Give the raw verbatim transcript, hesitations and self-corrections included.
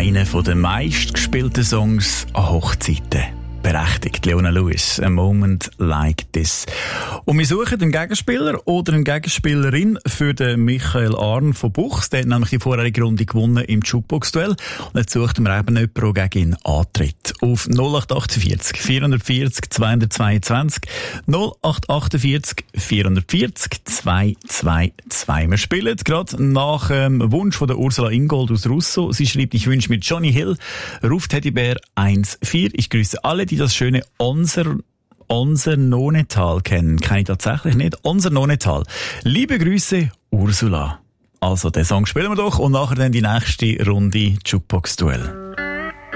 einer der meistgespielten Songs an Hochzeiten. Berechtigt, Leona Lewis, A Moment Like This. Und wir suchen einen Gegenspieler oder eine Gegenspielerin für den Michael Arn von Buchs. Der hat nämlich die vorherige Runde gewonnen im Jukebox-Duell. Und jetzt suchen wir eben jemanden, der gegen ihn antritt. Auf null acht achtundvierzig, vierhundertvierzig, zweihundertzweiundzwanzig, null acht achtundvierzig, vierhundertvierzig, zweihundertzweiundzwanzig. Wir spielen gerade nach dem ähm, Wunsch von der Ursula Ingold aus Russo. Sie schreibt, ich wünsche mir Johnny Hill, Ruf Teddybär eins vier. Ich grüße alle, die das schöne Onser, Onser Nonetal kennen. Kenne ich tatsächlich nicht. Onser Nonetal. Liebe Grüße, Ursula. Also, den Song spielen wir doch und nachher dann die nächste Runde Jukebox-Duell.